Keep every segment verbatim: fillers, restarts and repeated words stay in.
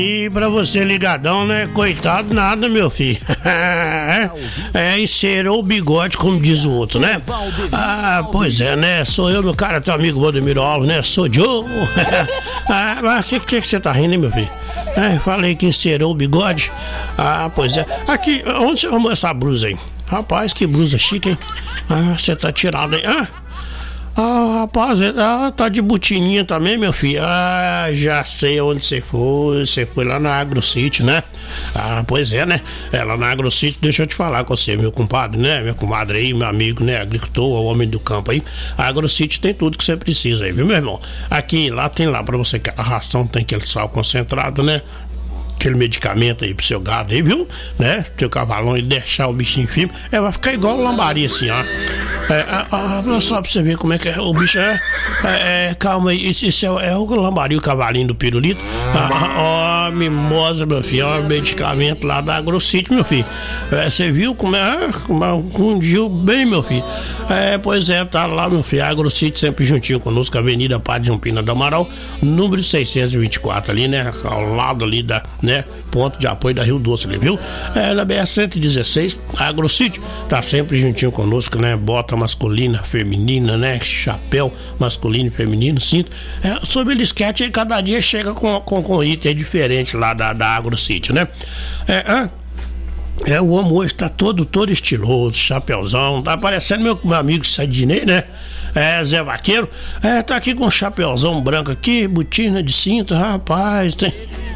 E pra você ligadão, né? Coitado nada, meu filho. É, encerou o bigode, como diz o outro, né? Ah, pois é, né? Sou eu, meu cara, teu amigo Valdemiro Alves, né? Sou Joe. Ah, mas o que, que, que você tá rindo, hein, meu filho? É, falei que encerou o bigode. Ah, pois é. Aqui, onde você arrumou essa blusa aí? Rapaz, que blusa chique, hein? Ah, você tá tirado aí. Ah, ah, rapaz, ah, tá de botininha também, meu filho. Ah, já sei onde você foi. Você foi lá na AgroCity, né? Ah, pois é, né? É, lá na AgroCity, deixa eu te falar com você, meu compadre, né? Minha comadre aí, meu amigo, né? Agricultor, o homem do campo aí. A AgroCity tem tudo que você precisa aí, viu, meu irmão? Aqui, lá tem lá pra você, a ração tem aquele sal concentrado, né? Aquele medicamento aí pro seu gado aí, viu? Né? Teu cavalão e deixar o bichinho firme. É, vai ficar igual o lambari assim, ó. É, ah, só pra você ver como é que é. O bicho é. é, é calma aí, isso, isso é, é o lambari, o cavalinho do pirulito. Ó, oh, mimosa, meu filho. Ó, medicamento lá da AgroCity, meu filho. É, você viu como é? Fundiu bem, meu filho. É, pois é, tá lá, meu filho. A AgroCity sempre juntinho conosco, Avenida Padre João Pina do Amaral, número seiscentos e vinte e quatro ali, né? Ao lado ali da. Né? Ponto de apoio da Rio Doce, ali, viu? É, na B R cento e dezesseis, a AgroCity tá sempre juntinho conosco, né? Bota masculina, feminina, né? Chapéu masculino e feminino, cinto. É, sobre o esquete, cada dia chega com, com, com item diferente lá da, da AgroCity, né? É, é, é, o homem hoje tá todo, todo estiloso, chapéuzão, tá parecendo meu, meu amigo Sadinei, né? É, Zé Vaqueiro, é, tá aqui com um chapéuzão branco aqui, botina de cinto, rapaz, tem...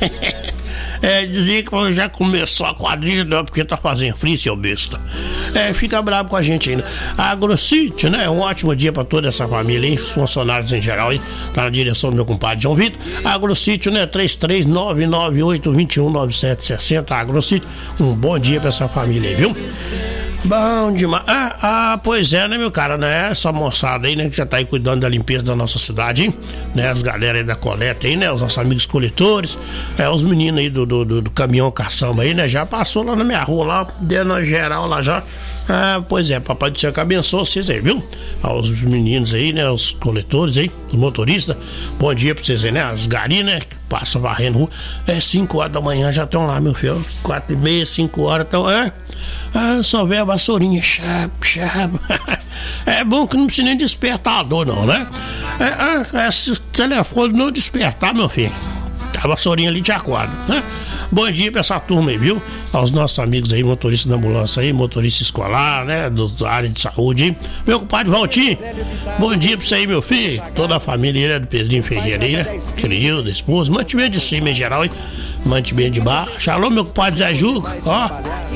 É, dizia que já começou a quadrilha, não, porque tá fazendo frio, seu besta. É, fica bravo com a gente ainda. A AgroCity, né? Um ótimo dia pra toda essa família, hein? Funcionários em geral, hein? Tá na direção do meu compadre João Vitor. A AgroCity, né? três três nove nove oito dois um nove sete seis zero. A AgroCity, um bom dia pra essa família aí, viu? Bom demais. Ah, ah, pois é, né, meu cara, né? Essa moçada aí, né, que já tá aí cuidando da limpeza da nossa cidade, hein? Né, as galera aí da coleta aí, né? Os nossos amigos coletores, é, os meninos aí do, do, do, do caminhão caçamba aí, né? Já passou lá na minha rua, lá, dentro geral lá já. Ah, pois é, papai do céu que abençoe vocês aí, viu? Aos meninos aí, né? Os coletores aí, os motoristas. Bom dia pra vocês aí, né? As garis, né? Que passam varrendo rua. É cinco horas da manhã, já estão lá, meu filho. Quatro e meia, cinco horas, então, é? Ah, só vê a vassourinha, chapa, chapa. É bom que não precisa nem despertador, não, né? É, é, é, se o telefone não despertar, meu filho, a vassourinha ali te acorda, né? Bom dia pra essa turma aí, viu? Aos nossos amigos aí, motoristas da ambulância aí, motorista escolar, né? Da área de saúde, hein? Meu compadre Valtinho, bom dia pra você aí, meu filho. Toda a família né, do Pedrinho Ferreira aí, né? Querido, da esposa, mantimento de cima em geral, hein? Mantimento de baixo. Alô, meu compadre Zé Juca, ó.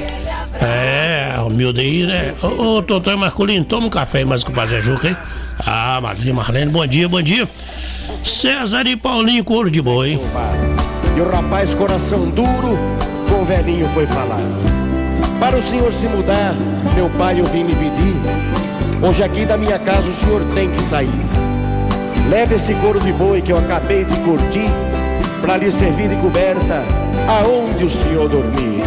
É, humilde aí, né? Ô, ô Totão Marculino, toma um café aí mais com o compadre Zé Juca, hein? Ah, Madrinha Marlene, bom dia, bom dia. César e Paulinho, couro de boi, hein? E o rapaz, coração duro, com o velhinho foi falar. Para o senhor se mudar, meu pai eu vim lhe pedir. Hoje aqui da minha casa o senhor tem que sair. Leve esse couro de boi que eu acabei de curtir, pra lhe servir de coberta aonde o senhor dormir.